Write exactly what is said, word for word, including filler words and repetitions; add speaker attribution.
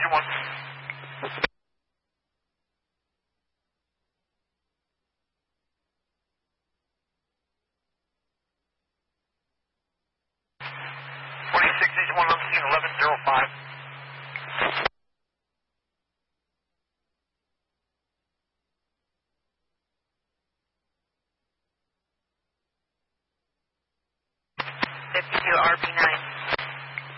Speaker 1: engine one. twenty-six, engine one on the scene, eleven zero five.